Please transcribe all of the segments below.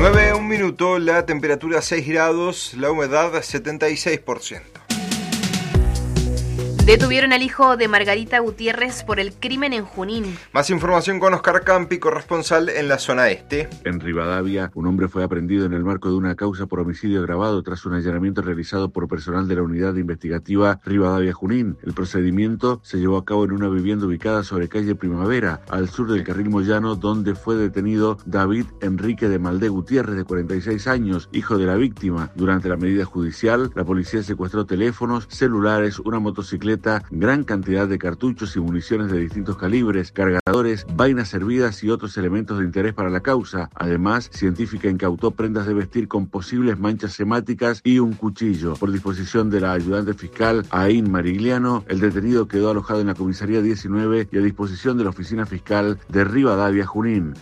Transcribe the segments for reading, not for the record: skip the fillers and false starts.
9:01, la temperatura 6 grados, la humedad 76%. Detuvieron al hijo de Margarita Gutiérrez por el crimen en Junín. Más información con Oscar Campi, corresponsal en la zona este. En Rivadavia, un hombre fue aprehendido en el marco de una causa por homicidio agravado tras un allanamiento realizado por personal de la unidad investigativa Rivadavia Junín. El procedimiento se llevó a cabo en una vivienda ubicada sobre calle Primavera, al sur del Carril Moyano, donde fue detenido David Enrique de Maldé Gutiérrez, de 46 años, hijo de la víctima. Durante la medida judicial, la policía secuestró teléfonos, celulares, una motocicleta, gran cantidad de cartuchos y municiones de distintos calibres, cargadores, vainas servidas y otros elementos de interés para la causa. Además, científica incautó prendas de vestir con posibles manchas hemáticas y un cuchillo. Por disposición de la ayudante fiscal Aín Marigliano, el detenido quedó alojado en la comisaría 19 y a disposición de la oficina fiscal de Rivadavia Junín.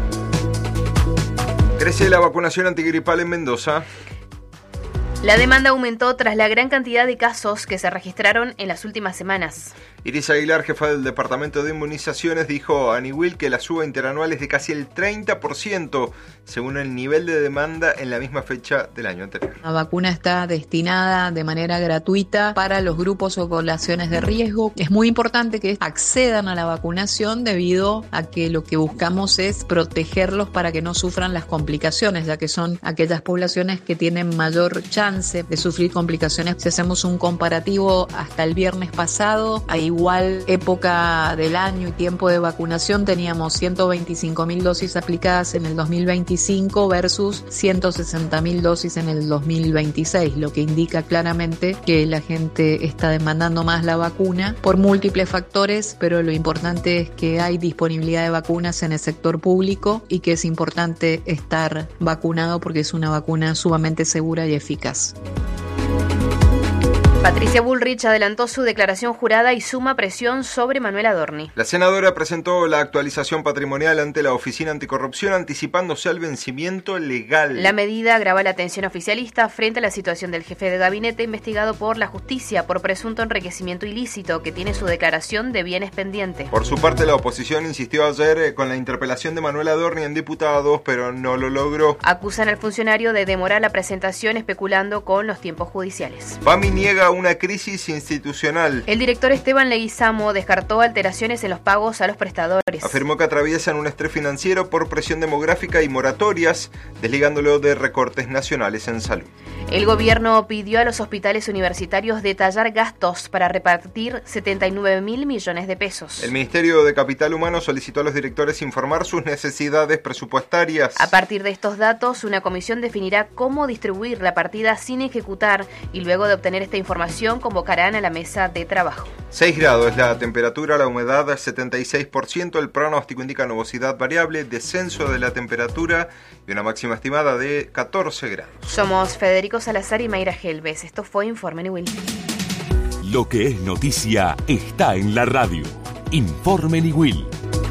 Crece la vacunación antigripal en Mendoza. La demanda aumentó tras la gran cantidad de casos que se registraron en las últimas semanas. Iris Aguilar, jefa del Departamento de Inmunizaciones, dijo a Niwil que la suba interanual es de casi el 30%, según el nivel de demanda en la misma fecha del año anterior. La vacuna está destinada de manera gratuita para los grupos o poblaciones de riesgo. Es muy importante que accedan a la vacunación debido a que lo que buscamos es protegerlos para que no sufran las complicaciones, ya que son aquellas poblaciones que tienen mayor chance de sufrir complicaciones. Si hacemos un comparativo hasta el viernes pasado, a igual época del año y tiempo de vacunación, teníamos 125.000 dosis aplicadas en el 2025 versus 160.000 dosis en el 2026, lo que indica claramente que la gente está demandando más la vacuna por múltiples factores, pero lo importante es que hay disponibilidad de vacunas en el sector público y que es importante estar vacunado porque es una vacuna sumamente segura y eficaz. Patricia Bullrich adelantó su declaración jurada y suma presión sobre Manuel Adorni. La senadora presentó la actualización patrimonial ante la Oficina Anticorrupción, anticipándose al vencimiento legal. La medida agrava la tensión oficialista frente a la situación del jefe de gabinete investigado por la justicia por presunto enriquecimiento ilícito, que tiene su declaración de bienes pendiente. Por su parte, la oposición insistió ayer con la interpelación de Manuel Adorni en diputados, pero no lo logró. Acusan al funcionario de demorar la presentación especulando con los tiempos judiciales. PAMI niega una crisis institucional. El director Esteban Leguizamo descartó alteraciones en los pagos a los prestadores. Afirmó que atraviesan un estrés financiero por presión demográfica y moratorias, desligándolo de recortes nacionales en salud. El gobierno pidió a los hospitales universitarios detallar gastos para repartir 79.000 millones de pesos. El Ministerio de Capital Humano solicitó a los directores informar sus necesidades presupuestarias. A partir de estos datos, una comisión definirá cómo distribuir la partida sin ejecutar y luego de obtener esta información convocarán a la mesa de trabajo. 6 grados la temperatura, la humedad 76%, el pronóstico indica nubosidad variable, descenso de la temperatura y una máxima estimada de 14 grados. Somos Federico Salazar y Mayra Gelbes. Esto fue Informe Niwil. Lo que es noticia está en la radio. Informe Niwil.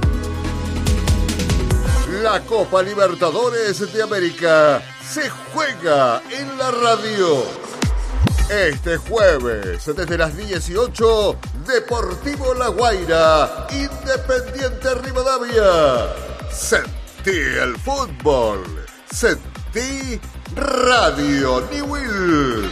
La Copa Libertadores de América se juega en la radio. Este jueves, desde las 18, Deportivo La Guaira, Independiente Rivadavia. Sentí el fútbol. Sentí Radio Niwil.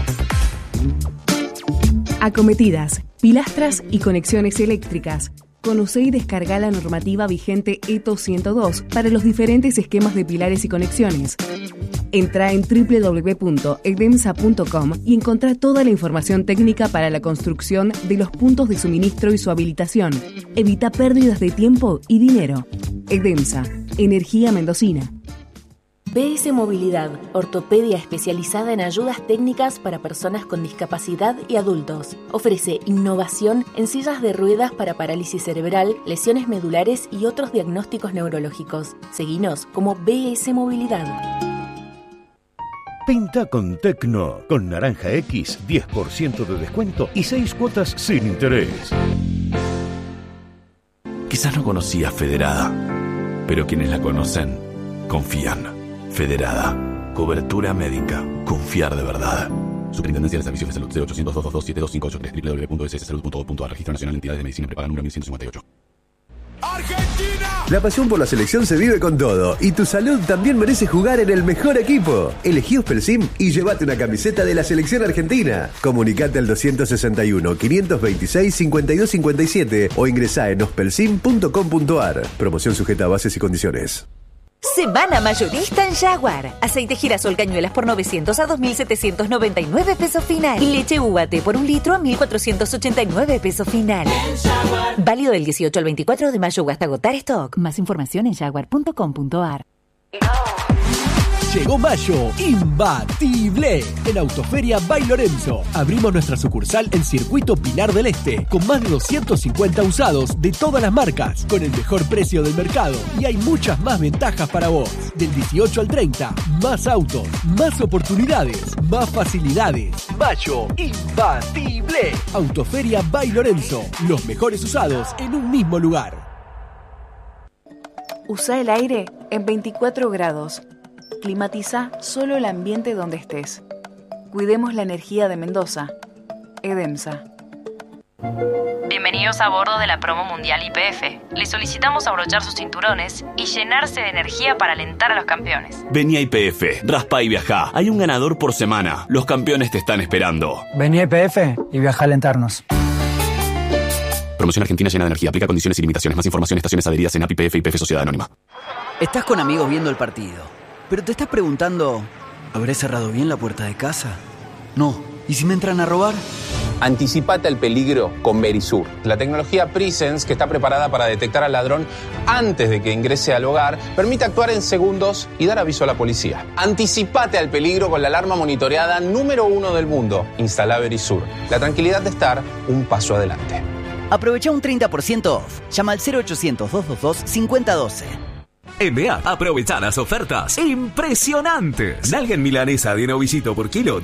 Acometidas, pilastras y conexiones eléctricas. Conoce y descarga la normativa vigente ETO 102 para los diferentes esquemas de pilares y conexiones. Entra en www.edemsa.com y encontrá toda la información técnica para la construcción de los puntos de suministro y su habilitación. Evita pérdidas de tiempo y dinero. Edemsa, energía mendocina. BS Movilidad, ortopedia especializada en ayudas técnicas para personas con discapacidad y adultos. Ofrece innovación en sillas de ruedas para parálisis cerebral, lesiones medulares y otros diagnósticos neurológicos. Seguinos como BS Movilidad. Pinta con Tecno, con Naranja X, 10% de descuento y 6 cuotas sin interés. Quizás no conocías Federada, pero quienes la conocen, confían. Federada. Cobertura médica. Confiar de verdad. Superintendencia de Servicios de Salud 0800-222-7253 www.sssalud.gov.ar Registro Nacional de Entidades de Medicina Prepaga número 1158. ¡Argentina! La pasión por la selección se vive con todo y tu salud también merece jugar en el mejor equipo. Elegí Ospelsim y llévate una camiseta de la selección argentina. Comunicate al 261-526-5257 o ingresá en ospelsim.com.ar. Promoción sujeta a bases y condiciones. Semana mayorista en Jaguar. Aceite girasol cañuelas por 900 a 2.799 pesos final. Leche UAT por 1 litro a 1.489 pesos final. Válido del 18 al 24 de mayo o hasta agotar stock. Más información en jaguar.com.ar. Llegó mayo imbatible en Autoferia by Lorenzo. Abrimos nuestra sucursal en Circuito Pinar del Este con más de 250 usados de todas las marcas con el mejor precio del mercado y hay muchas más ventajas para vos. Del 18 al 30, más autos, más oportunidades, más facilidades. Mayo imbatible. Autoferia by Lorenzo. Los mejores usados en un mismo lugar. Usa el aire en 24 grados. Climatiza solo el ambiente donde estés. Cuidemos la energía de Mendoza. Edemsa. Bienvenidos a bordo de la promo mundial YPF. Les solicitamos abrochar sus cinturones y llenarse de energía para alentar a los campeones. Vení a YPF, raspa y viajá. Hay un ganador por semana. Los campeones te están esperando. Vení a YPF y viajá a alentarnos. Promoción Argentina llena de energía. Aplica condiciones y limitaciones. Más información en estaciones adheridas en API YPF y YPF Sociedad Anónima. Estás con amigos viendo el partido, pero te estás preguntando, ¿habré cerrado bien la puerta de casa? No. ¿Y si me entran a robar? Anticipate al peligro con Verisur. La tecnología Presence, que está preparada para detectar al ladrón antes de que ingrese al hogar, permite actuar en segundos y dar aviso a la policía. Anticipate al peligro con la alarma monitoreada número 1 del mundo. Instala Verisur. La tranquilidad de estar un paso adelante. Aprovecha un 30% off. Llama al 0800-222-5012. NBA, aprovecha las ofertas impresionantes. Nalga en milanesa de novillito por kilo,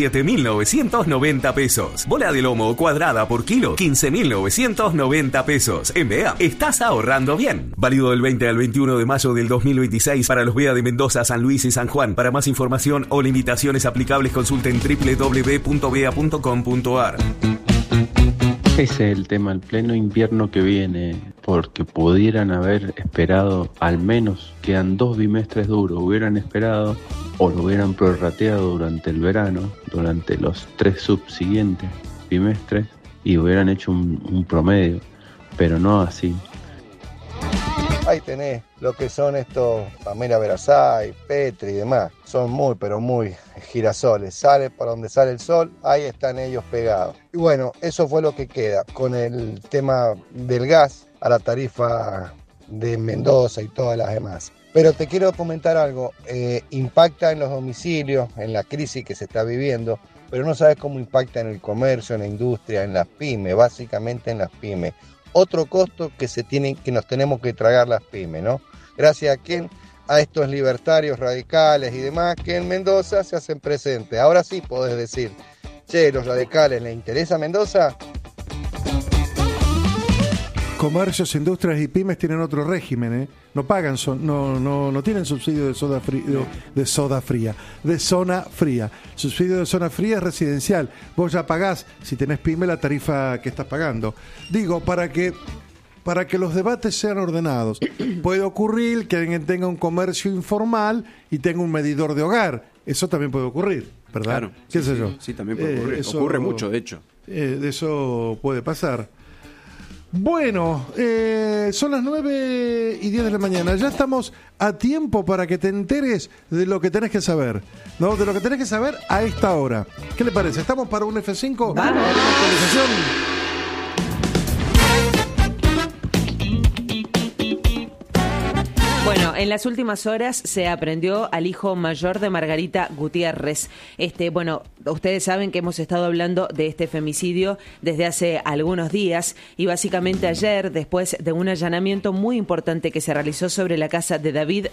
17.990 pesos. Bola de lomo cuadrada por kilo, 15.990 pesos. NBA, estás ahorrando bien. Válido del 20 al 21 de mayo del 2026 para los BEA de Mendoza, San Luis y San Juan. Para más información o limitaciones aplicables consulten www.bea.com.ar. Ese es el tema, el pleno invierno que viene, porque pudieran haber esperado, al menos quedan 2 bimestres duros, hubieran esperado o lo hubieran prorrateado durante el verano, durante los 3 subsiguientes bimestres y hubieran hecho un promedio, pero no así. Ahí tenés lo que son estos Pamela Verasay, Petri y demás. Son muy, pero muy girasoles. Sale por donde sale el sol, ahí están ellos pegados. Y bueno, eso fue lo que queda con el tema del gas a la tarifa de Mendoza y todas las demás. Pero te quiero comentar algo. Impacta en los domicilios, en la crisis que se está viviendo, pero no sabes cómo impacta en el comercio, en la industria, en las pymes, básicamente en las pymes. Otro costo que nos tenemos que tragar las pymes, ¿no? Gracias a quién, a estos libertarios radicales y demás que en Mendoza se hacen presentes. Ahora sí podés decir, che, los radicales, ¿les interesa Mendoza? Comercios, industrias y pymes tienen otro régimen, ¿eh? No pagan, no tienen subsidio de zona fría. Subsidio de zona fría es residencial. Vos ya pagás, si tenés pyme, la tarifa que estás pagando. Digo, para que los debates sean ordenados. Puede ocurrir que alguien tenga un comercio informal y tenga un medidor de hogar. Eso también puede ocurrir, ¿verdad? Claro. ¿Qué sé yo? Sí, también puede ocurrir. Ocurre mucho, de hecho. De eso puede pasar. Bueno, son las 9:10 de la mañana. Ya estamos a tiempo para que te enteres de lo que tenés que saber, ¿no? De lo que tenés que saber a esta hora. ¿Qué le parece? ¿Estamos para un F5? ¿Vamos? ¿Actualización? Bueno, en las últimas horas se aprendió al hijo mayor de Margarita Gutiérrez. Bueno, ustedes saben que hemos estado hablando de este femicidio desde hace algunos días y básicamente ayer, después de un allanamiento muy importante que se realizó sobre la casa de David